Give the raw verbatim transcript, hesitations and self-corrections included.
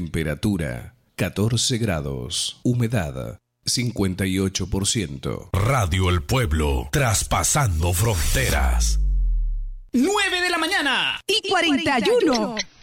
Temperatura catorce grados. Humedad cincuenta y ocho por ciento. Radio El Pueblo, traspasando fronteras. nueve de la mañana y cuarenta y uno.